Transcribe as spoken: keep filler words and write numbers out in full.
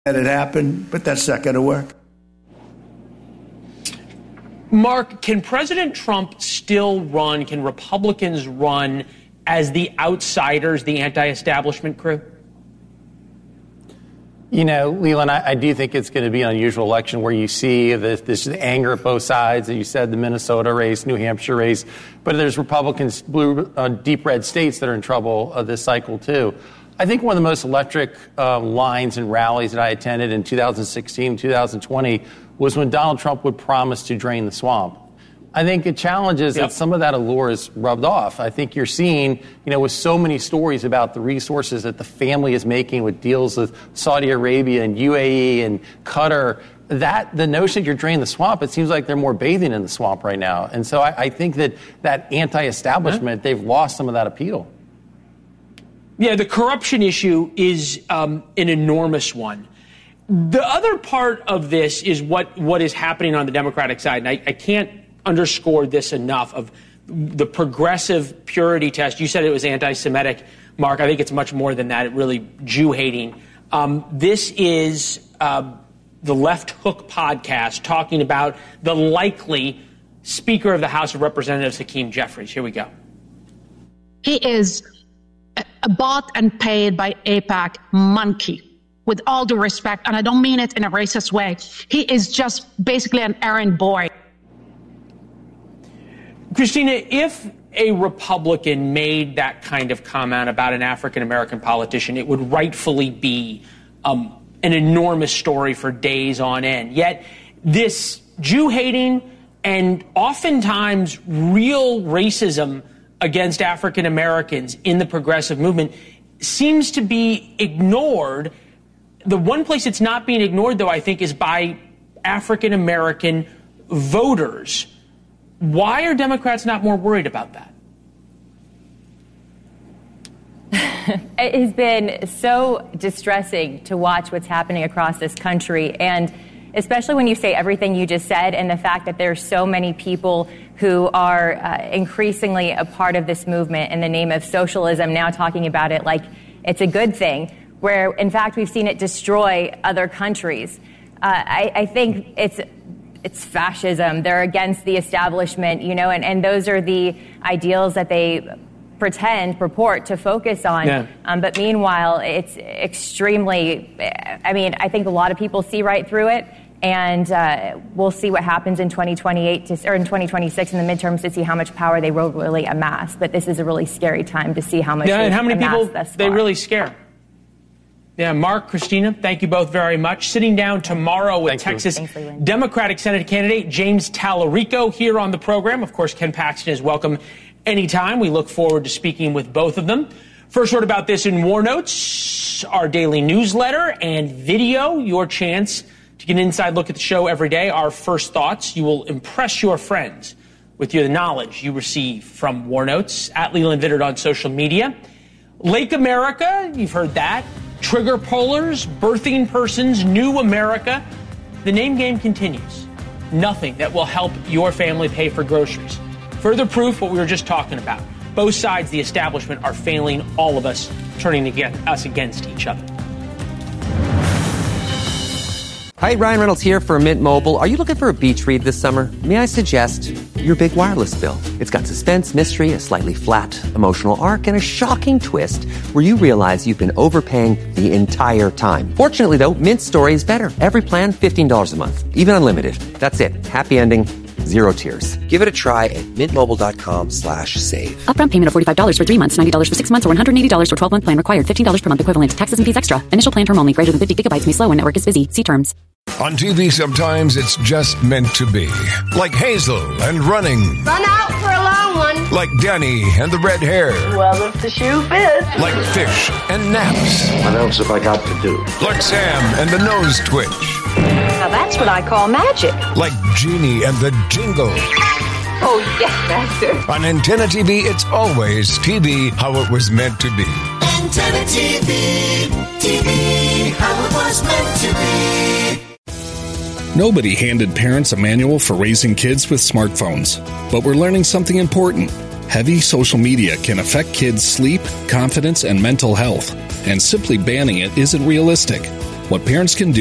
that it happened, but that's not going to work. Mark, can President Trump still run, can Republicans run as the outsiders, the anti-establishment crew? You know, Leland, I, I do think it's going to be an unusual election where you see this, this anger at both sides. As you said, the Minnesota race, New Hampshire race. But there's Republicans, blue, uh, deep red states that are in trouble uh, this cycle, too. I think one of the most electric uh, lines and rallies that I attended in two thousand sixteen, two thousand twenty was when Donald Trump would promise to drain the swamp. I think the challenge is yep. that some of that allure is rubbed off. I think you're seeing, you know, with so many stories about the resources that the family is making with deals with Saudi Arabia and U A E and Qatar, that the notion that you're draining the swamp, it seems like they're more bathing in the swamp right now. And so I, I think that that anti-establishment, mm-hmm. they've lost some of that appeal. Yeah, the corruption issue is um, an enormous one. The other part of this is what, what is happening on the Democratic side. And I, I can't underscore this enough of the progressive purity test. You said it was anti-Semitic, Mark. I think it's much more than that. It really Jew-hating. Um, this is uh, the Left Hook podcast talking about the likely Speaker of the House of Representatives, Hakeem Jeffries. Here we go. He is bought and paid by AIPAC monkey. With all due respect, and I don't mean it in a racist way. He is just basically an errand boy. Christina, if a Republican made that kind of comment about an African-American politician, it would rightfully be um, an enormous story for days on end. Yet this Jew-hating and oftentimes real racism against African-Americans in the progressive movement seems to be ignored. The one place it's not being ignored, though, I think, is by African-American voters. Why are Democrats not more worried about that? It has been so distressing to watch what's happening across this country, and especially when you say everything you just said and the fact that there are so many people who are uh, increasingly a part of this movement in the name of socialism, now talking about it like it's a good thing, where, in fact, we've seen it destroy other countries. Uh, I, I think it's it's fascism. They're against the establishment, you know, and, and those are the ideals that they pretend, purport to focus on. Yeah. Um, but meanwhile, it's extremely, I mean, I think a lot of people see right through it. And uh, we'll see what happens in twenty twenty-eight to, or in twenty twenty-six in the midterms to see how much power they will really amass. But this is a really scary time to see how much. Yeah, and how many people thus far. They really scare. Yeah, Mark, Christina, thank you both very much. Sitting down tomorrow with Thank Texas Thanks, Democratic Senate candidate James Tallarico here on the program. Of course, Ken Paxton is welcome anytime. We look forward to speaking with both of them. First word about this in War Notes, our daily newsletter and video, your chance to get an inside look at the show every day. Our first thoughts, you will impress your friends with the knowledge you receive from War Notes. At Leland Vittert on social media. Lake America, you've heard that. Trigger pullers, birthing persons, new America. The name game continues. Nothing that will help your family pay for groceries. Further proof what we were just talking about. Both sides, the establishment, are failing all of us, turning against us against each other. Hi, Ryan Reynolds here for Mint Mobile. Are you looking for a beach read this summer? May I suggest your big wireless bill? It's got suspense, mystery, a slightly flat, emotional arc, and a shocking twist where you realize you've been overpaying the entire time. Fortunately, though, Mint's story is better. Every plan, fifteen dollars a month. Even unlimited. That's it. Happy ending. Zero tears. Give it a try at mintmobile.com slash save. Upfront payment of forty-five dollars for three months, ninety dollars for six months, or one hundred eighty dollars for twelve-month plan required. fifteen dollars per month equivalent. Taxes and fees extra. Initial plan term only. Greater than fifty gigabytes may slow when network is busy. See terms. On T V, sometimes it's just meant to be. Like Hazel and running. Run out for a long one. Like Danny and the red hair. Well, if the shoe fits. Like Fish and Naps. What else have I got to do? Like Sam and the nose twitch. Now that's what I call magic. Like Genie and the jingle. Oh, yes, Master. On Antenna T V, it's always T V how it was meant to be. Antenna T V, T V how it was meant to be. Nobody handed parents a manual for raising kids with smartphones, but we're learning something important. Heavy social media can affect kids' sleep, confidence, and mental health, and simply banning it isn't realistic. what parents can do